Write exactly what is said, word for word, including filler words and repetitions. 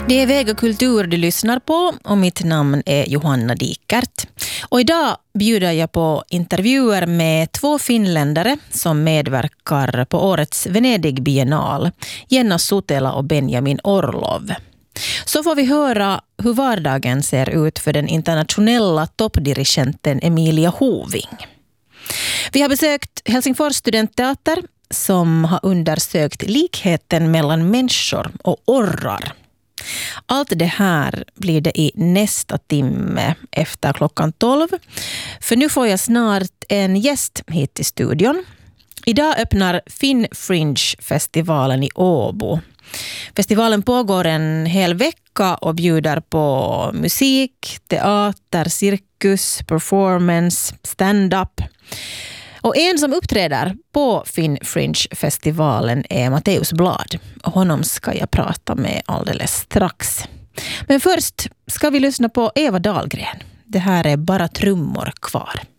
Det är Vega Kultur du lyssnar på och mitt namn är Johanna Dikert. Och idag bjuder jag på intervjuer med två finländare som medverkar på årets Venedig Biennal, Jenna Sutela och Benjamin Orlov. Så får vi höra hur vardagen ser ut för den internationella toppdirigenten Emilia Hoving. Vi har besökt Helsingfors studentteater som har undersökt likheten mellan människor och orrar. Allt det här blir det i nästa timme efter klockan tolv. För nu får jag snart en gäst hit till studion. Idag öppnar Finn Fringe-festivalen i Åbo. Festivalen pågår en hel vecka och bjuder på musik, teater, cirkus, performance, stand-up. Och en som uppträder på Finn Fringe-festivalen är Matteus Blad. Och honom ska jag prata med alldeles strax. Men först ska vi lyssna på Eva Dahlgren. Det här är Bara trummor kvar.